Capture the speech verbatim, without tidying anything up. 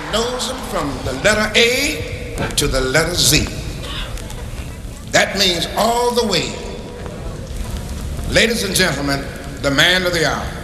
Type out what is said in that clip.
knows them from the letter A to the letter Z. That means all the way. Ladies and gentlemen, the man of the hour.